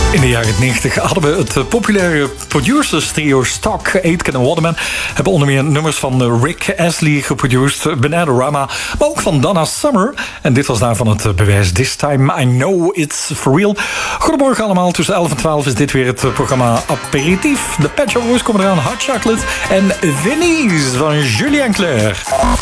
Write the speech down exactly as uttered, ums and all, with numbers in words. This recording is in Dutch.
In de jaren negentig hadden we het populaire producers trio Stock, Aitken en Waterman. Hebben onder meer nummers van Rick Astley geproduceerd, Bananarama, maar ook van Donna Summer. En dit was daarvan het bewijs. This time I know it's for real. Goedemorgen allemaal, tussen elf en twaalf is dit weer het programma Aperitief. De Pet Shop Boys komen eraan, Hot Chocolate en Venise van Julien Clerc.